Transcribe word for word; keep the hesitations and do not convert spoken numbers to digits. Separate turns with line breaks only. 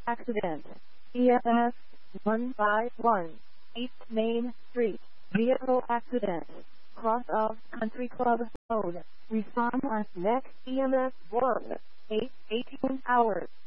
accident. E M S one five one, East Main Street, vehicle accident. Cross of Country Club Road. Respond on next E M S one, eight eighteen hours.